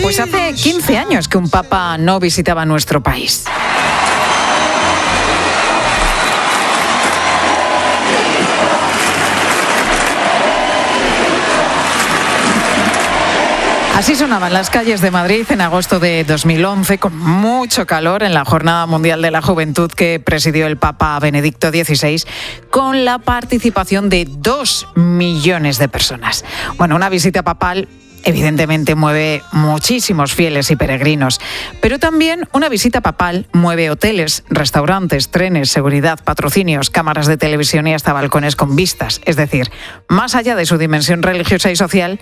Pues hace 15 años que un papa no visitaba nuestro país. Así sonaban las calles de Madrid en agosto de 2011, con mucho calor en la Jornada Mundial de la Juventud que presidió el Papa Benedicto XVI, con la participación de 2 millones de personas. Bueno, una visita papal evidentemente mueve muchísimos fieles y peregrinos, pero también una visita papal mueve hoteles, restaurantes, trenes, seguridad, patrocinios, cámaras de televisión y hasta balcones con vistas. Es decir, más allá de su dimensión religiosa y social,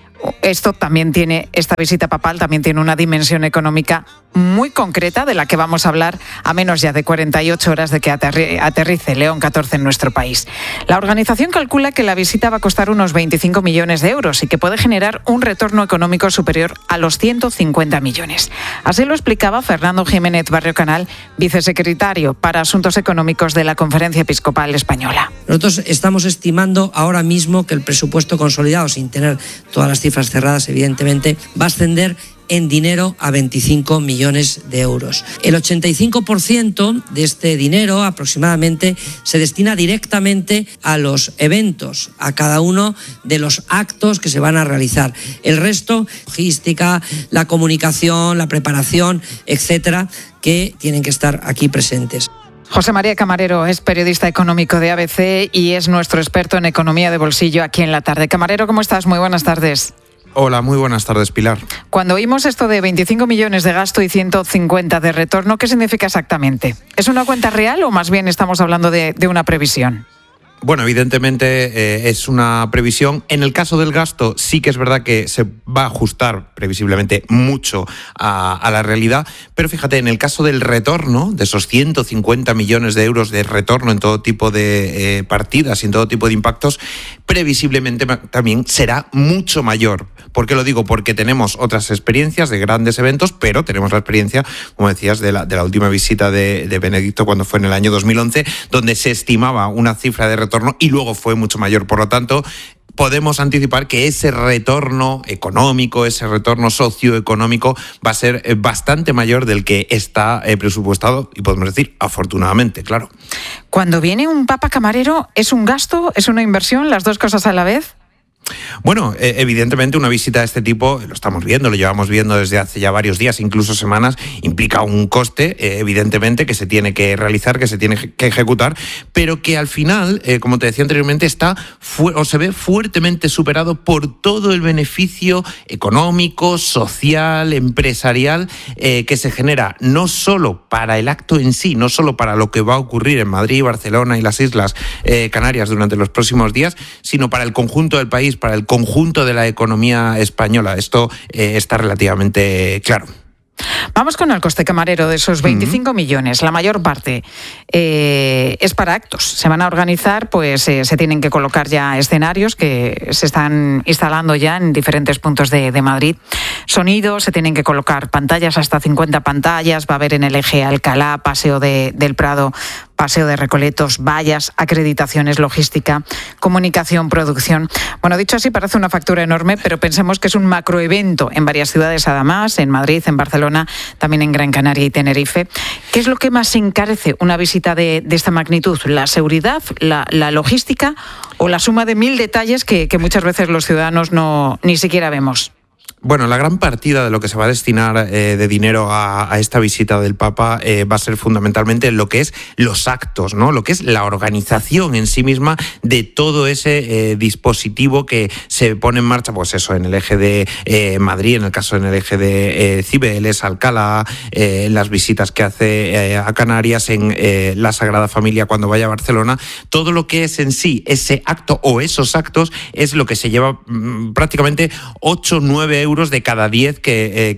esta visita papal también tiene una dimensión económica muy concreta, de la que vamos a hablar a menos ya de 48 horas de que aterrice León XIV en nuestro país. La organización calcula que la visita va a costar unos 25 millones de euros y que puede generar un retorno económico superior a los 150 millones. Así lo explicaba Fernando Jiménez Barrio Canal, vicesecretario para Asuntos Económicos de la Conferencia Episcopal Española. Nosotros estamos estimando ahora mismo que el presupuesto consolidado, sin tener todas las cifras cerradas, evidentemente, va a ascender en dinero a 25 millones de euros. El 85% de este dinero aproximadamente se destina directamente a los eventos, a cada uno de los actos que se van a realizar. El resto, logística, la comunicación, la preparación, etcétera, que tienen que estar aquí presentes. José María Camarero es periodista económico de ABC y es nuestro experto en economía de bolsillo aquí en La Tarde. Camarero, ¿cómo estás? Muy buenas tardes. Hola, muy buenas tardes, Pilar. Cuando oímos esto de 25 millones de gasto y 150 de retorno, ¿qué significa exactamente? ¿Es una cuenta real o más bien estamos hablando de una previsión? Bueno, evidentemente es una previsión. En el caso del gasto sí que es verdad que se va a ajustar previsiblemente mucho a la realidad, pero fíjate, en el caso del retorno, de esos 150 millones de euros de retorno en todo tipo de partidas y en todo tipo de impactos, previsiblemente también será mucho mayor. ¿Por qué lo digo? Porque tenemos otras experiencias de grandes eventos, pero tenemos la experiencia, como decías, de la última visita de Benedicto cuando fue en el año 2011, donde se estimaba una cifra de retorno y luego fue mucho mayor. Por lo tanto, podemos anticipar que ese retorno económico, ese retorno socioeconómico va a ser bastante mayor del que está presupuestado y podemos decir, afortunadamente, claro. Cuando viene un papa, Camarero, ¿es un gasto, es una inversión, las dos cosas a la vez? Bueno, evidentemente una visita de este tipo, lo estamos viendo, lo llevamos viendo desde hace ya varios días, incluso semanas, implica un coste, evidentemente, que se tiene que realizar, que se tiene que ejecutar, pero que al final, como te decía anteriormente, se ve fuertemente superado por todo el beneficio económico, social, empresarial, que se genera no solo para el acto en sí, no solo para lo que va a ocurrir en Madrid, Barcelona y las Islas Canarias durante los próximos días, sino para el conjunto del país, para el conjunto de la economía española. Esto está relativamente claro. Vamos con el coste, Camarero, de esos 25 millones. La mayor parte es para actos. Se van a organizar, pues se tienen que colocar ya escenarios que se están instalando ya en diferentes puntos de Madrid. Sonido, se tienen que colocar pantallas, hasta 50 pantallas. Va a haber en el eje Alcalá, Paseo del Prado, Paseo de Recoletos, vallas, acreditaciones, logística, comunicación, producción. Bueno, dicho así, parece una factura enorme, pero pensemos que es un macroevento en varias ciudades, además, en Madrid, en Barcelona, también en Gran Canaria y Tenerife. ¿Qué es lo que más encarece una visita de esta magnitud? ¿La seguridad, la logística o la suma de 1000 detalles que muchas veces los ciudadanos ni siquiera vemos? Bueno, la gran partida de lo que se va a destinar de dinero a esta visita del Papa va a ser fundamentalmente lo que es los actos, ¿no? Lo que es la organización en sí misma de todo ese dispositivo que se pone en marcha, pues eso, en el eje de Madrid, en el caso en el eje de Cibeles, Alcalá, en las visitas que hace a Canarias, en la Sagrada Familia cuando vaya a Barcelona. Todo lo que es en sí ese acto o esos actos es lo que se lleva prácticamente 8 o 9 euros de cada 10 que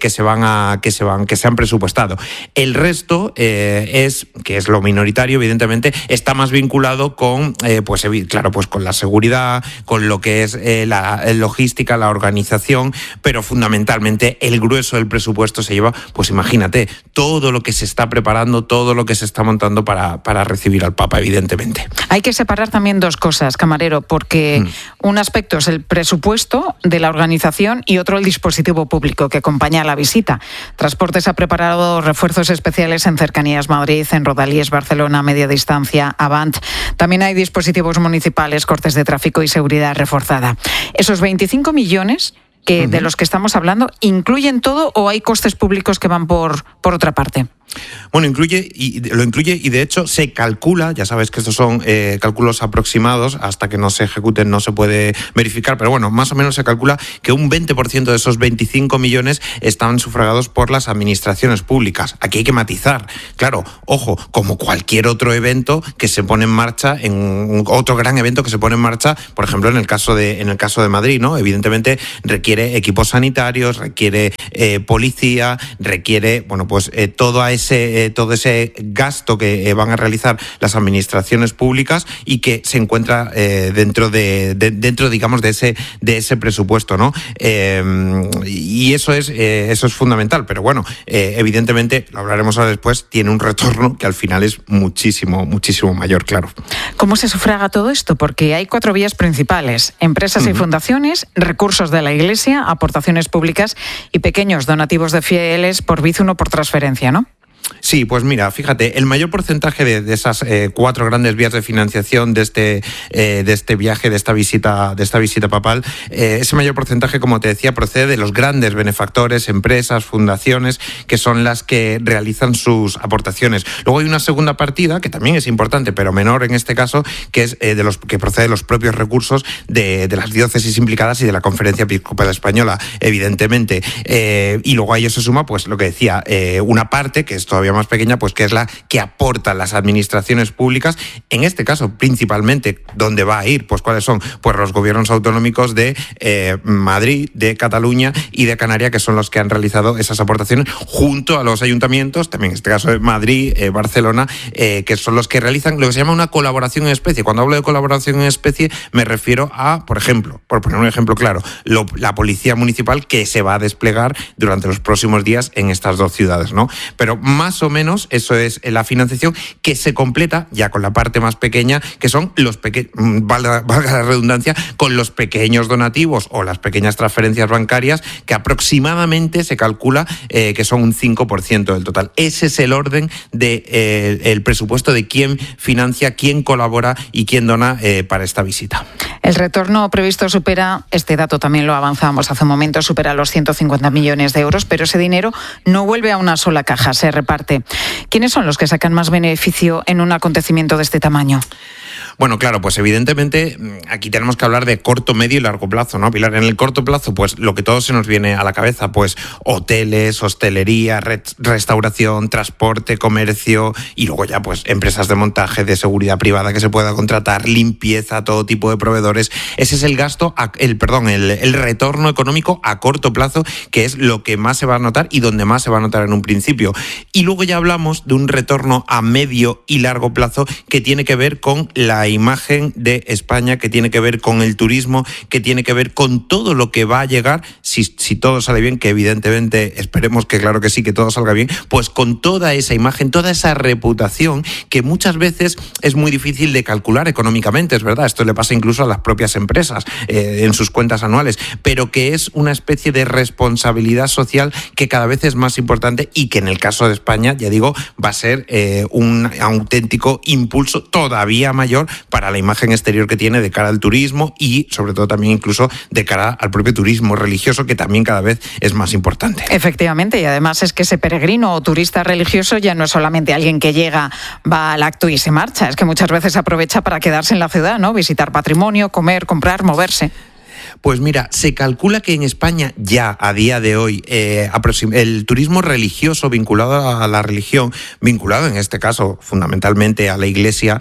se han presupuestado. El resto que es lo minoritario, evidentemente, está más vinculado con con la seguridad, con lo que es la logística, la organización, pero fundamentalmente el grueso del presupuesto se lleva, pues imagínate, todo lo que se está preparando, todo lo que se está montando para recibir al Papa, evidentemente. Hay que separar también dos cosas, Camarero, porque un aspecto es el presupuesto de la organización y otro el dispositivo dispositivo público que acompaña a la visita. Transportes ha preparado refuerzos especiales en Cercanías Madrid, en Rodalies Barcelona, Media Distancia, Avant. También hay dispositivos municipales, cortes de tráfico y seguridad reforzada. Esos 25 millones de los que estamos hablando, ¿incluyen todo o hay costes públicos que van por otra parte? Bueno, lo incluye y de hecho se calcula, ya sabes que estos son cálculos aproximados, hasta que no se ejecuten no se puede verificar, pero bueno, más o menos se calcula que un 20% de esos 25 millones están sufragados por las administraciones públicas. Aquí hay que matizar, claro, ojo, como cualquier otro evento que se pone en marcha, otro gran evento que se pone en marcha, por ejemplo, en el caso de Madrid, ¿no? Evidentemente requiere equipos sanitarios, requiere policía, requiere, bueno, pues todo ese gasto que van a realizar las administraciones públicas y que se encuentra dentro, digamos, de ese presupuesto, ¿no? Y eso es fundamental, pero bueno, evidentemente, lo hablaremos ahora después, tiene un retorno que al final es muchísimo, muchísimo mayor, claro. ¿Cómo se sufraga todo esto? Porque hay 4 vías principales: empresas y fundaciones, recursos de la Iglesia, aportaciones públicas y pequeños donativos de fieles por Bizum o por transferencia, ¿no? Sí, pues mira, fíjate, el mayor porcentaje de esas 4 grandes vías de financiación de este viaje, de esta visita papal, ese mayor porcentaje, como te decía, procede de los grandes benefactores, empresas, fundaciones, que son las que realizan sus aportaciones. Luego hay una segunda partida, que también es importante, pero menor en este caso, que es que procede de los propios recursos de las diócesis implicadas y de la Conferencia Episcopal Española, evidentemente. Y luego a ello se suma, pues lo que decía, una parte que es todavía más pequeña, pues que es la que aportan las administraciones públicas, en este caso principalmente, ¿dónde va a ir? Pues ¿cuáles son? Pues los gobiernos autonómicos de Madrid, de Cataluña y de Canarias, que son los que han realizado esas aportaciones, junto a los ayuntamientos, también en este caso de Madrid, Barcelona, que son los que realizan lo que se llama una colaboración en especie. Cuando hablo de colaboración en especie me refiero a, por ejemplo, por poner un ejemplo claro, la policía municipal que se va a desplegar durante los próximos días en estas 2 ciudades, ¿no? Pero más o menos eso es la financiación, que se completa ya con la parte más pequeña, que son los valga la redundancia, con los pequeños donativos o las pequeñas transferencias bancarias, que aproximadamente se calcula que son un 5% del total. Ese es el orden el presupuesto de quién financia, quién colabora y quién dona para esta visita. El retorno previsto supera, este dato también lo avanzábamos hace un momento, supera los 150 millones de euros, pero ese dinero no vuelve a una sola caja, se reparte. ¿Quiénes son los que sacan más beneficio en un acontecimiento de este tamaño? Bueno, claro, pues evidentemente aquí tenemos que hablar de corto, medio y largo plazo, ¿no, Pilar? En el corto plazo, pues lo que todo se nos viene a la cabeza, pues hoteles, hostelería, restauración, transporte, comercio y luego ya pues empresas de montaje, de seguridad privada que se pueda contratar, limpieza, todo tipo de proveedores. Ese es el gasto, el retorno económico a corto plazo, que es lo que más se va a notar y donde más se va a notar en un principio. Y luego ya hablamos de un retorno a medio y largo plazo que tiene que ver con la imagen de España, que tiene que ver con el turismo, que tiene que ver con todo lo que va a llegar, si todo sale bien, que evidentemente esperemos que claro que sí, que todo salga bien, pues con toda esa imagen, toda esa reputación que muchas veces es muy difícil de calcular económicamente, es verdad, esto le pasa incluso a las propias empresas en sus cuentas anuales, pero que es una especie de responsabilidad social que cada vez es más importante y que en el caso de España, ya digo, va a ser un auténtico impulso todavía mayor para la imagen exterior que tiene de cara al turismo y sobre todo también incluso de cara al propio turismo religioso, que también cada vez es más importante. Efectivamente, y además es que ese peregrino o turista religioso ya no es solamente alguien que llega, va al acto y se marcha, es que muchas veces aprovecha para quedarse en la ciudad, ¿no? Visitar patrimonio, comer, comprar, moverse. Pues mira, se calcula que en España ya a día de hoy el turismo religioso vinculado a la religión, vinculado en este caso fundamentalmente a la Iglesia,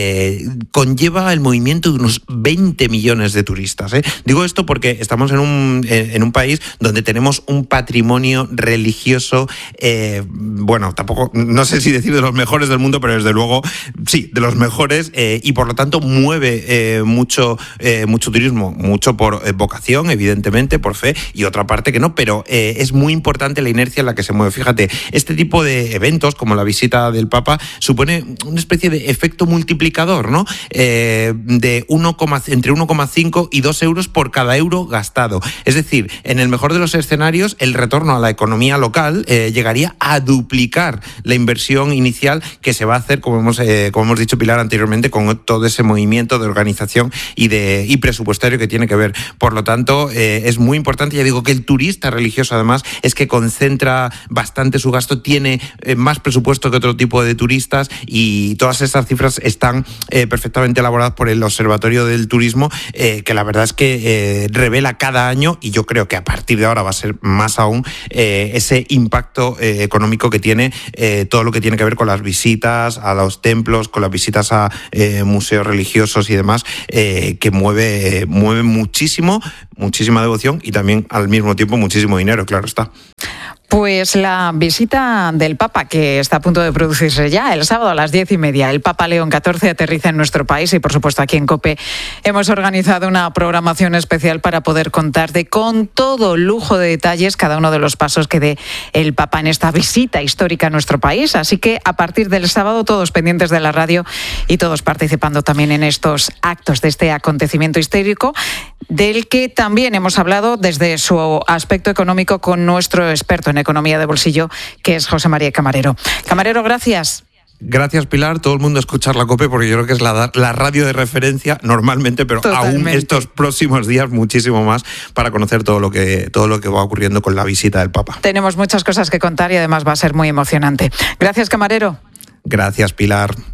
conlleva el movimiento de unos 20 millones de turistas. Digo esto porque estamos en un país donde tenemos un patrimonio religioso, bueno, tampoco, no sé si decir de los mejores del mundo, pero desde luego sí, de los mejores, y por lo tanto mueve mucho turismo, mucho por por vocación, evidentemente, por fe, y otra parte que no, pero es muy importante la inercia en la que se mueve. Fíjate, este tipo de eventos, como la visita del Papa, supone una especie de efecto multiplicador, ¿no? De entre 1,5 y 2 euros por cada euro gastado. Es decir, en el mejor de los escenarios, el retorno a la economía local llegaría a duplicar la inversión inicial que se va a hacer, como hemos dicho, Pilar, anteriormente, con todo ese movimiento de organización y presupuestario que tiene que ver. Por lo tanto, es muy importante, ya digo, que el turista religioso, además, es que concentra bastante su gasto, tiene más presupuesto que otro tipo de turistas, y todas esas cifras están perfectamente elaboradas por el Observatorio del Turismo, que la verdad es que revela cada año, y yo creo que a partir de ahora va a ser más aún, ese impacto económico que tiene todo lo que tiene que ver con las visitas a los templos, con las visitas a museos religiosos y demás, que mueve muchísima devoción y también al mismo tiempo muchísimo dinero, claro está. Pues la visita del Papa, que está a punto de producirse ya el sábado a las 10:30. El Papa León XIV aterriza en nuestro país y, por supuesto, aquí en COPE hemos organizado una programación especial para poder contarte con todo lujo de detalles cada uno de los pasos que dé el Papa en esta visita histórica a nuestro país. Así que a partir del sábado, todos pendientes de la radio y todos participando también en estos actos de este acontecimiento histórico, del que también hemos hablado desde su aspecto económico con nuestro experto en economía de bolsillo, que es José María Camarero. Camarero, gracias. Gracias, Pilar. Todo el mundo escuchar la COPE, porque yo creo que es la radio de referencia normalmente, pero totalmente. Aún estos próximos días muchísimo más, para conocer todo lo que va ocurriendo con la visita del Papa. Tenemos muchas cosas que contar y además va a ser muy emocionante. Gracias, Camarero. Gracias, Pilar.